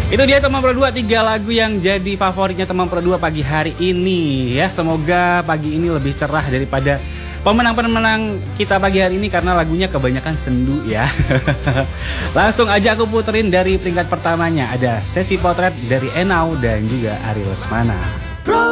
Itu dia teman Pro 2, 3 lagu yang jadi favoritnya teman Pro 2 pagi hari ini ya. Semoga pagi ini lebih cerah daripada pemenang-pemenang kita pagi hari ini karena lagunya kebanyakan sendu ya. Langsung aja aku puterin dari peringkat pertamanya. Ada Sesi Potret dari Enau dan juga Ari Lesmana.